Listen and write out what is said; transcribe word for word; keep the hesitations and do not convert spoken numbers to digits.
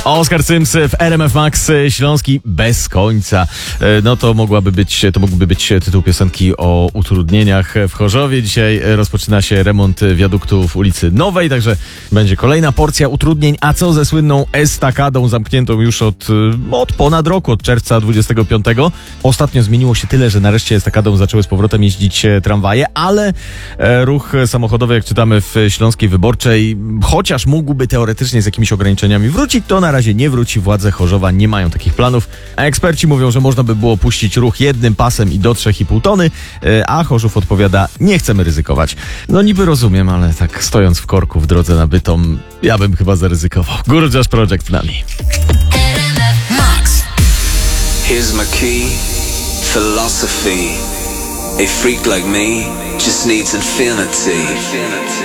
Oskar Sims w R M F Max, Śląski bez końca. No to mogłaby być, to mógłby być tytuł piosenki o utrudnieniach w Chorzowie. Dzisiaj rozpoczyna się remont wiaduktu w ulicy Nowej, także będzie kolejna porcja utrudnień. A co ze słynną estakadą zamkniętą już od, od ponad roku, od czerwca dwudziestego piątego? Ostatnio zmieniło się tyle, że nareszcie estakadą zaczęły z powrotem jeździć tramwaje, ale ruch samochodowy, jak czytamy w Śląskiej Wyborczej, chociaż mógłby teoretycznie z jakimiś ograniczeniami wrócić, to na razie nie wróci. Władze Chorzowa nie mają takich planów, a eksperci mówią, że można by było puścić ruch jednym pasem i do trzy i pół tony, a Chorzów odpowiada, nie chcemy ryzykować. No niby rozumiem, ale tak stojąc w korku w drodze na Bytom, ja bym chyba zaryzykował. Górdziarz Project z nami. Max. Here's my key, philosophy. A freak like me just needs infinity.